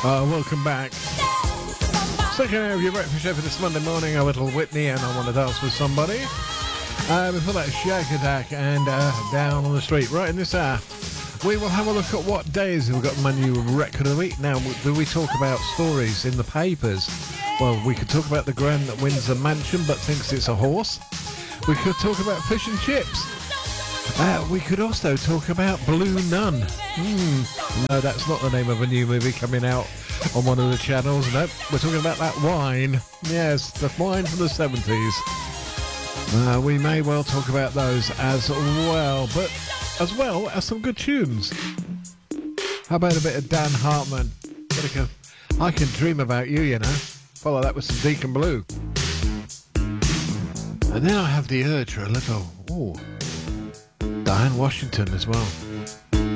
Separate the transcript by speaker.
Speaker 1: Welcome back. Second hour of your breakfast show for this Monday morning. I'm Little Whitney and I Want to Dance with Somebody. Before that, Shag Attack and Down on the Street. Right in this hour, we will have a look at what days we've got my new record of the week. Now, do we talk about stories in the papers? Well, we could talk about the Grand that wins the mansion but thinks it's a horse. We could talk about fish and chips. We could also talk about Blue Nun. No, that's not the name of a new movie coming out on one of the channels. Nope, we're talking about that wine. Yes, the wine from the 70s. We may well talk about those as well, but as well as some good tunes. How about a bit of Dan Hartman? I Can Dream About You, you know. Follow that with some Deacon Blue. And then I have the urge for a little, Diane Washington as well.